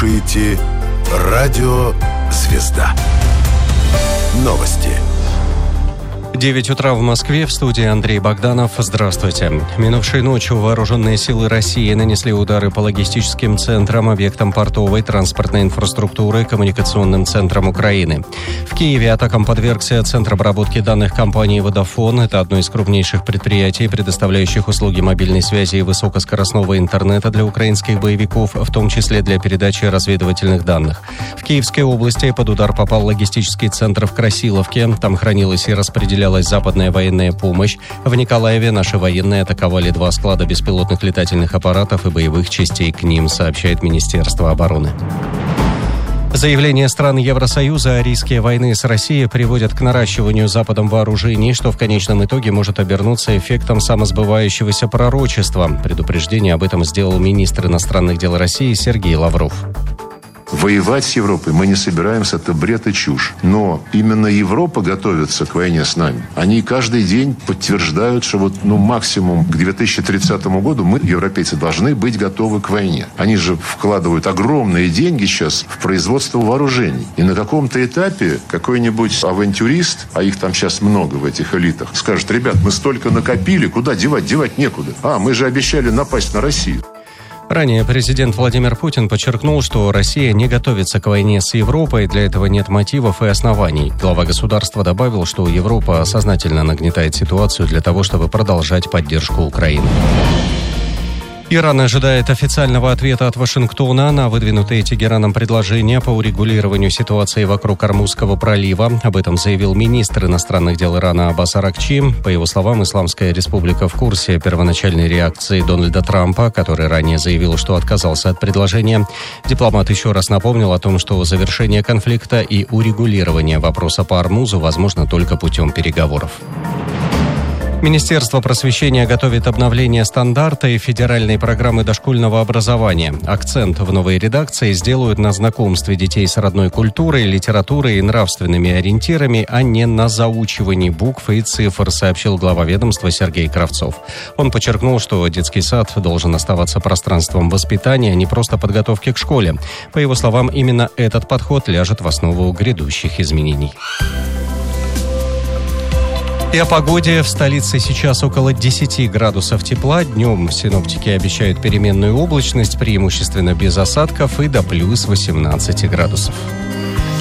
слушаете «Радио Звезда». Новости. 9 утра в Москве, в студии Андрей Богданов. Здравствуйте. Минувшей ночью вооруженные силы России нанесли удары по логистическим центрам, объектам портовой, транспортной инфраструктуры, коммуникационным центрам Украины. В Киеве атакам подвергся Центр обработки данных компании Vodafone. Это одно из крупнейших предприятий, предоставляющих услуги мобильной связи и высокоскоростного интернета для украинских боевиков, в том числе для передачи разведывательных данных. В Киевской области под удар попал логистический центр в Красиловке. Там хранилась и распределялась западная военная помощь. В Николаеве наши военные атаковали 2 склада беспилотных летательных аппаратов и боевых частей к ним, сообщает Министерство обороны. Заявления стран Евросоюза о риске войны с Россией приводят к наращиванию Западом вооружений, что в конечном итоге может обернуться эффектом самосбывающегося пророчества. Предупреждение об этом сделал министр иностранных дел России Сергей Лавров. Воевать с Европой мы не собираемся, это бред и чушь. Но именно Европа готовится к войне с нами. Они каждый день подтверждают, что максимум к 2030 году мы, европейцы, должны быть готовы к войне. Они же вкладывают огромные деньги сейчас в производство вооружений. И на каком-то этапе какой-нибудь авантюрист, а их там сейчас много в этих элитах, скажет: ребят, мы столько накопили, куда девать? Девать некуда. Мы же обещали напасть на Россию. Ранее президент Владимир Путин подчеркнул, что Россия не готовится к войне с Европой, для этого нет мотивов и оснований. Глава государства добавил, что Европа сознательно нагнетает ситуацию для того, чтобы продолжать поддержку Украины. Иран ожидает официального ответа от Вашингтона на выдвинутые Тегераном предложения по урегулированию ситуации вокруг Ормузского пролива. Об этом заявил министр иностранных дел Ирана Аббас Аракчи. По его словам, Исламская республика в курсе первоначальной реакции Дональда Трампа, который ранее заявил, что отказался от предложения. Дипломат еще раз напомнил о том, что завершение конфликта и урегулирование вопроса по Ормузу возможно только путем переговоров. Министерство просвещения готовит обновление стандарта и федеральной программы дошкольного образования. Акцент в новой редакции сделают на знакомстве детей с родной культурой, литературой и нравственными ориентирами, а не на заучивании букв и цифр, сообщил глава ведомства Сергей Кравцов. Он подчеркнул, что детский сад должен оставаться пространством воспитания, а не просто подготовки к школе. По его словам, именно этот подход ляжет в основу грядущих изменений. И о погоде. В столице сейчас около 10 градусов тепла. Днем синоптики обещают переменную облачность, преимущественно без осадков, и до плюс 18 градусов.